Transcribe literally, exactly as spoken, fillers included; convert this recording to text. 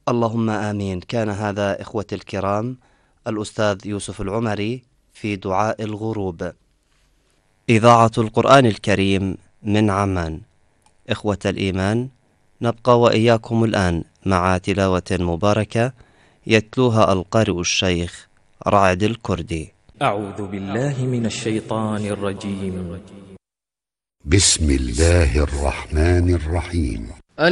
اللهم آمين. كان هذا إخوتي الكرام الأستاذ يوسف العمري في دعاء الغروب، إذاعة القرآن الكريم من عمان. إخوة الإيمان، نبقى وإياكم الآن مع تلاوة مباركة يتلوها القارئ الشيخ رعد الكردي. أعوذ بالله من الشيطان الرجيم. بسم الله الرحمن الرحيم.